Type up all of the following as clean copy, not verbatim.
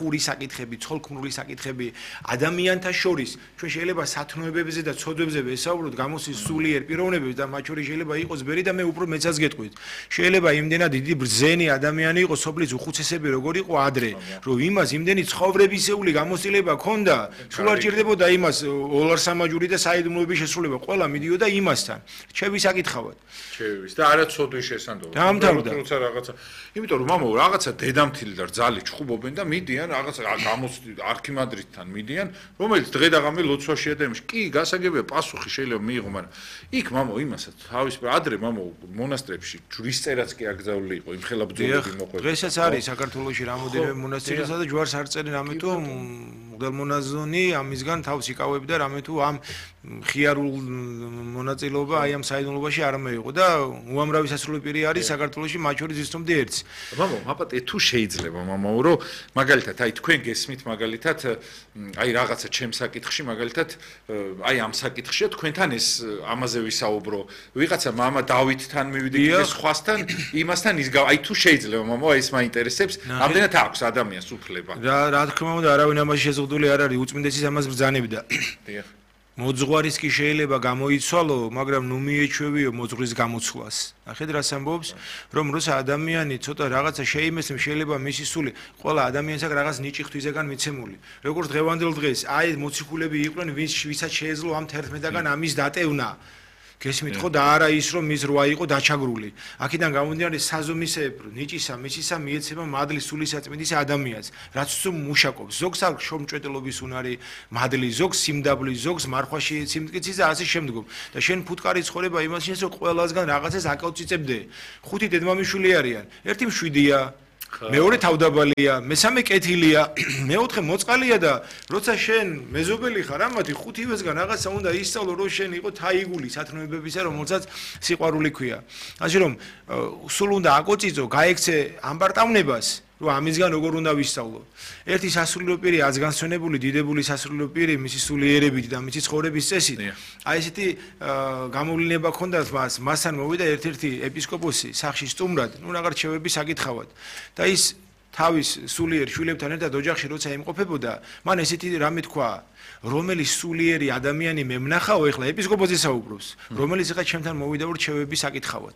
ნახური საკითხები, ცოლქმრული საკითხები ადამიანთა შორის ჩვენ შეიძლება სათნოებებზე და ცოდვებზე ვესაუბროთ, გამოსის სულიერ პიროვნებებს და მათ შორის შეიძლება იყოს ბერი და მე უფრო მეცაც გეტყვით. შეიძლება იმდენად დიდი ბრძენი ადამიანი იყოს სოფლის უხუცესები როგორ იყო ადრე, რომ იმას იმდენი ცხოვრებისეული გამოცდილება ჰქონდა, სულ არ ჭირდებოდა იმას ოლარსამაჯური და საიდუმლოების შესრულება, ყველა მიდიოდა იმასთან. რჩევის საკითხავად. რჩევის და არა ცოდვის შესანდობა. დაამთავრდა. თუმცა რაღაცა, იმიტომ რომ მამო რაღაცა დედამთილი და რძალი ჩხუბობენ და მიდიან რაღაცა არქიმანდრიტთან მიდიან, რომელიც დღე და ღამე ლოცვაშია და იმაში. კი, გასაგებია პასუხი შეიძლება მიიღო, მაგრამ იქ მამო იმასაც თავის ადრე მამო მონასტრებში ჯვრისწერაც კი აკრძალული იყო, იმ ხელაბრძოლები მოყვება. დღესაც არის საქართველოში რამოდენიმე მონასტრისა და ჯვარს არ წერენ ამე თუ მღვდელმონაზონი ამისგან თავს იკავებდა რამე თუ ამ ხიარულ მონაწილეობა აი ამ საიდუმლოებაში არ მოიღო და უამრავი სასრული პირი არის საქართველოში მათ შორის ისწრომდი ერთს. მამო, აპატე თუ შეიძლება მამო, რომ მაგალითად აი თქვენ გესმით მაგალითად აი რაღაცა ჩემს საკითხში მაგალითად აი ამ საკითხშია თქვენთან ეს ამაზე ვისაუბრო. ვიღაცა მამა დავითთან მივიდი კიდე სხვასთან იმასთან ის აი თუ შეიძლება მამო ეს მაინტერესებს ამდენად აქვს ადამიანს უფლება. რა თქმა უნდა არავინ ამაში შეზღუდული არ არის უწმინდესის ამას ბრძანებდა. დიახ. მოძღვარის კი შეიძლება გამოიცვალო, მაგრამ ნუ მიეჩვევიო მოძღვრის გამოცვლას. ნახეთ რას ამბობს, რომ როცა ადამიანი ცოტა რაღაცა შეიმესნებს, შეიძლება მისი სული ყველა ადამიანს აქვს რაღაც ნიჭი ღვთისგან მიცემული. როგორც დღევანდელ დღეს, აი მოციქულები იყვნენ, ვისაც შეეძლო ამ 11-დან ამის დატევნა. გესმით ხო და არა ის რომ მის რვა იყო დაჩაგრული. აქედან გამომდინარე საზომისეებ ნიჭისა მისისა მიეცემა მადლის სულისაწმინდის ადამიანს, რაც მუშაკობს. ზოგს აქვს შრომჭედლობის უნარი, მადლი, ზოგს სიმდაბლი, ზოგს მარხვაში სიმტკიცის და ასე შემდგომ. და შენ ფუტკარი ცხოვრება იმას შენს რომ ყველასგან რაღაცას აკავწიწებდე. 5 დედმამიშვილი არიან. ერთი მშვიდია, მეორე თავდაბალია, მესამე კეთილია, მეოთხე მოწყალია და როცა შენ მეზობელი ხარ ამათი 5-ვესგან რაღაცა უნდა ისწავლო რომ შენ იყო თაიგული სათნოებებისა რომელსაც სიყვარული ქვია. ასე რომ სულ უნდა აკოწიწო, გაექცე ამბარტავნებას რომ ამისგან როგორ უნდა ვისწავლო. ერთი სასულიერო პირი აზგანსვენებული, დიდებული სასულიერო პირი მისი სულიერებით და მისი ცხოვრების წესით. აი ესეთი გამოვლინება ჰქონდა მასთან მოვიდა ერთ-ერთი ეპისკოპოსი სახში სტუმრად, ნუ რაღაც რჩევების საკითხავად. და ის თავის სულიერ შვილებთან ერთად ოჯახში როცა იმყოფებოდა, მან ესეთი რამე თქვა, რომელიც სულიერი ადამიანი მემნახაო, ეხლა ეპისკოპოსი საუბრობს, რომელიც ეხლა ჩემთან მოვიდა რჩევების საკითხავად.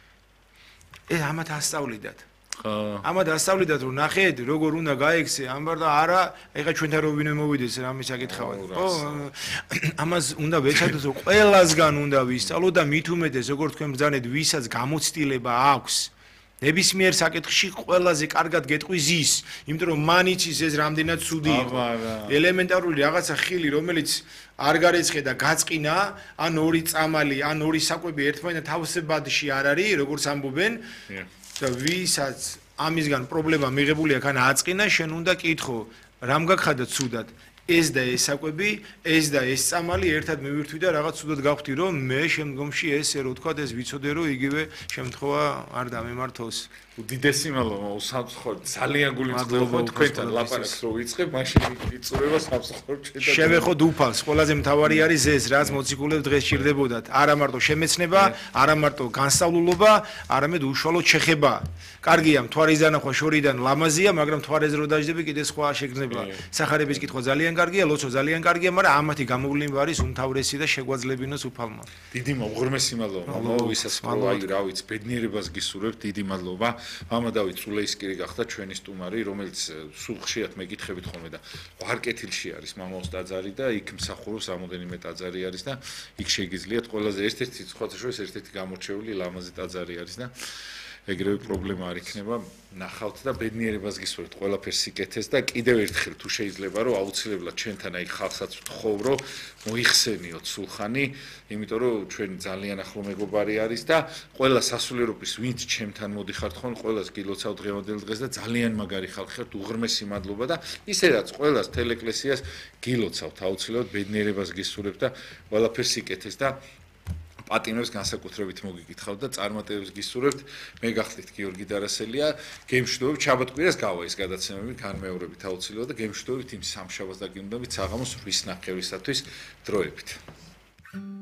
ეს ამათ ასწავლიდათ. ამად ასწავლიდათ რომ ნახეთ როგორ უნდა გაექცე ამბარ და არა ეხა ჩვენთან რო ვინმე მოვიდეს რამე საკითხავად. ხო ამას უნდა ვეცადოთ რომ ყველასგან უნდა ვისწავლო და მით უმეტეს როგორ თქვენ ბრძანეთ ვისაც გამოცდილება აქვს ნებისმიერ საკითხში ყველაზე კარგად გეტყვის ის, იმიტომ რომ მან იცის ეს რამდენად ცუდი იყო. ელემენტარული რაღაცა ხილი რომელიც არ გარეცხე და გაწყინა, ან ორი წამალი, ან ორი საკვები ერთმანეთთან თავსებადში არ არის, როგორც ამბობენ. და ვისაც ამისგან პრობლემა მიღებული აქვს ან აწყინა, შენ უნდა კითხო, რამ გაგხადა ცუდად? ეს და ეს საკვები, ეს და ეს წამალი ერთად მივირთვი და რაღაც ცუდად გავხდი, რომ მე შემდგომში ესე რო თქვა, ეს ვიცოდე, რომ იგივე შემთხვევა არ დამემართოს. უდიდესი მადლობა სამსახურ ძალიან გულმწყდება თქვენთან ლაპარაკს რო ვიწყებ, მაშინ იწურება სამსახურ ჭირდება. შევეხოთ უფალს, ყველაზე მთავარი არის ეს, რაც მოციქულებს დღეს ჭირდებოდათ. არა მარტო შემეცნება, არა მარტო განსწავლულობა, არამედ უშუალოდ შეხება. კარგია, მთვარის დანახვა შორიდან ლამაზია, მაგრამ მთვარეზე რო დაждები, კიდე სხვა შეგრძნება. სახარების კითხვა ძალიან კარგია, ლოცვა ძალიან კარგია, მაგრამ ამათი გამოვლინება არის უმთავრესი და შეგვაძლებინოს უფალმა. დიდი უღრმესი მადლობა, ვისაც აი რა ვიცი, ბედნიერებას გისურვებთ, დიდი მადლობა. მამა დავით წულეისკირი გახდა ჩვენი სტუმარი, რომელიც სულ ხშირად მეკითხებით ხოლმე და ვარკეთილში არის მამაოს ტაძარი და იქ მსახურობს რამოდენიმე ტაძარი არის და იქ შეგიძლიათ ყველაზე ერთ-ერთი სხვათა შორის ერთ-ერთი გამორჩეული ლამაზი ტაძარი არის და ეგრევე პრობლემა არ იქნება. ნახავთ და ბედნიერებას გისურვებთ ყველაფერს სიკეთეს და კიდევ ერთხელ თუ შეიძლება რომ აუცილებლად ჩვენთან აი ხალხსაც ვთხოვ რომ მოიხსენიოთ სულხანი, იმიტომ რომ ჩვენ ძალიან ახლო მეგობარი არის და ყველა სასულიერობის ვინც ჩემთან მოდიხართ ხოლმე, ყველას გილოცავ დღევანდელ დღეს და ძალიან მაგარი ხალხი ხართ, უღრმესი მადლობა და ისე რაც ყველას თელეკლესიას გილოცავთ აუცილებლად ბედნიერებას გისურვებთ და ყველაფერს სიკეთეს და პატიმრებს განსაკუთრებით მოგიკითხავთ და წარმატებებს გისურვებთ. მე გახდით გიორგი დარასელია. გემშვიდობით შაბათ-კვირას გავა ეს გადაცემები განმეორებით აუცილებლად და გემშვიდობით იმ სამშაბათს დაგიმდებით საღამოს 8:00-ისათვის დროებით.